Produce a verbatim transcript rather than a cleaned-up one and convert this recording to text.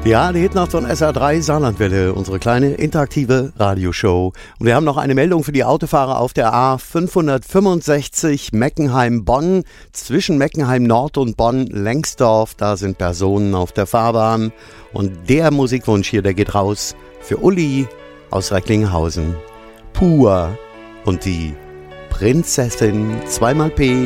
Ja, die Hitnacht von S R drei Saarlandwelle, unsere kleine interaktive Radioshow. Und wir haben noch eine Meldung für die Autofahrer auf der A fünfhundertfünfundsechzig Meckenheim-Bonn. Zwischen Meckenheim Nord und Bonn-Lengsdorf, da sind Personen auf der Fahrbahn. Und der Musikwunsch hier, der geht raus für Uli aus Recklinghausen. Pur und die Prinzessin, zweimal P.